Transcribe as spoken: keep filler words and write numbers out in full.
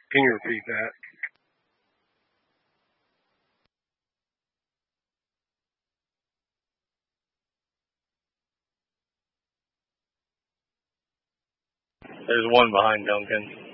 Can you repeat that? There's one behind Duncan.